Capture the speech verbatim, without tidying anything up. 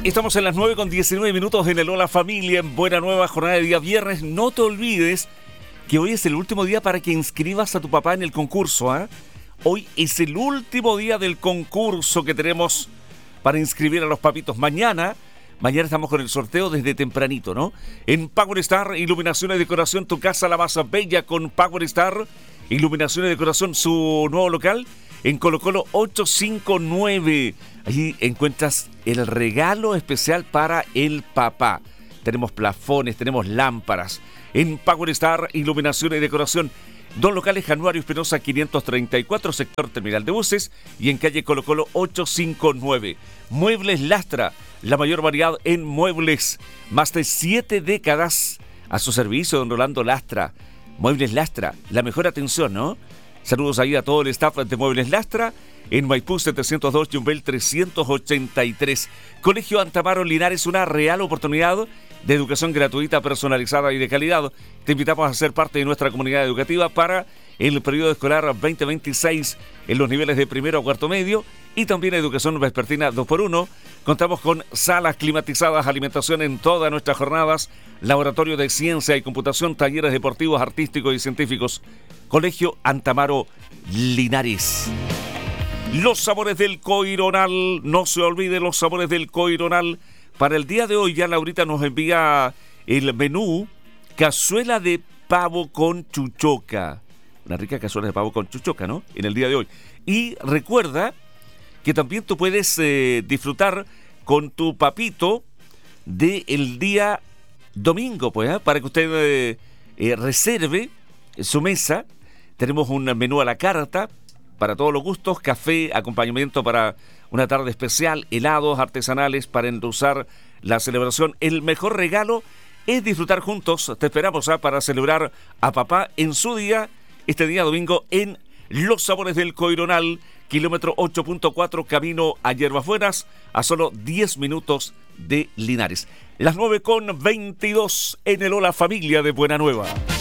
Estamos en las nueve con diecinueve minutos en el Hola Familia, en Buena Nueva, jornada de día viernes. No te olvides que hoy es el último día para que inscribas a tu papá en el concurso, ¿eh? Hoy es el último día del concurso que tenemos para inscribir a los papitos. Mañana, mañana estamos con el sorteo desde tempranito, ¿no? En Power Star, iluminación y decoración, tu casa la más bella con Power Star, iluminación y decoración, su nuevo local en Colo Colo ochocientos cincuenta y nueve. Allí encuentras el regalo especial para el papá. Tenemos plafones, tenemos lámparas. En Power Star, iluminación y decoración, dos locales, Januario Espinosa quinientos treinta y cuatro, sector terminal de buses, y en calle Colo Colo ochocientos cincuenta y nueve. Muebles Lastra, la mayor variedad en muebles. Más de siete décadas a su servicio, don Rolando Lastra. Muebles Lastra, la mejor atención, ¿no? Saludos ahí a todo el staff de Muebles Lastra, en Maipú setecientos dos, Yumbel trescientos ochenta y tres. Colegio Antamaro Linares, una real oportunidad de educación gratuita, personalizada y de calidad. Te invitamos a ser parte de nuestra comunidad educativa para el periodo escolar veinte veintiséis en los niveles de primero a cuarto medio y también educación vespertina dos por uno. Contamos con salas climatizadas, alimentación en todas nuestras jornadas, laboratorio de ciencia y computación, talleres deportivos, artísticos y científicos. Colegio Antamaro Linares. Los sabores del Coironal, no se olvide los sabores del Coironal. Para el día de hoy ya Laurita nos envía el menú cazuela de pavo con chuchoca. Una rica cazuela de pavo con chuchoca, ¿no? En el día de hoy. Y recuerda que también tú puedes eh, disfrutar con tu papito del día domingo, pues, ¿eh? Para que usted eh, eh, reserve su mesa. Tenemos un menú a la carta para todos los gustos, café, acompañamiento para una tarde especial, helados artesanales para endulzar la celebración. El mejor regalo es disfrutar juntos. Te esperamos ¿eh? para celebrar a papá en su día, este día domingo, en Los Sabores del Coironal, kilómetro ocho punto cuatro, camino a Hierbas Buenas, a solo diez minutos de Linares. Las nueve con veintidós en el Hola Familia de Buena Nueva.